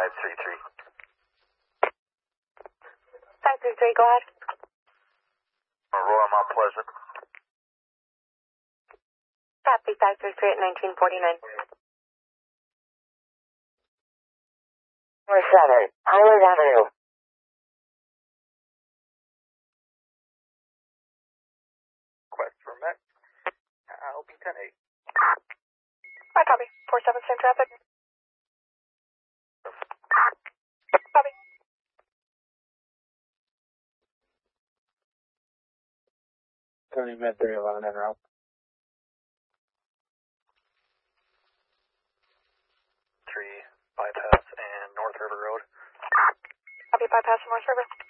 533. 533, go ahead. Aurora, Mount Pleasant. Copy, 533 at 1949. Number 7, Highland Avenue. Request for Met. I'll be 10-8. I copy. 47, same traffic. Copy. Tony Med 311 en route. 3 bypass and North River Road. Copy, bypass North River.